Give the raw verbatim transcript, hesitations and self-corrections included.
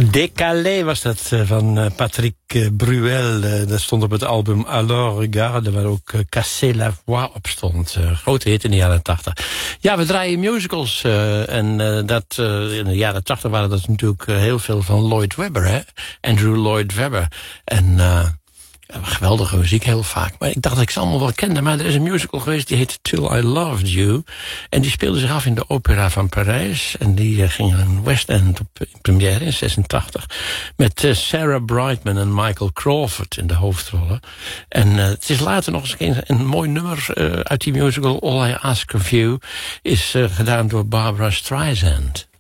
Décalé was dat van Patrick Bruel. Dat stond op het album Alors Regarde, waar ook Casser la Voix op stond. Grote hit in de jaren tachtig. Ja, we draaien musicals. Uh, en uh, dat, uh, in de jaren tachtig waren dat natuurlijk heel veel van Lloyd Webber. Hè? Andrew Lloyd Webber. En... Uh, geweldige muziek, heel vaak. Maar ik dacht dat ik ze allemaal wel kende. Maar er is een musical geweest, die heette Till I Loved You. En die speelde zich af in de Opera van Parijs. En die uh, ging een West End op in première in zesentachtig. Met uh, Sarah Brightman en Michael Crawford in de hoofdrollen. En uh, het is later nog eens een, een mooi nummer uh, uit die musical. All I Ask of You is uh, gedaan door Barbra Streisand.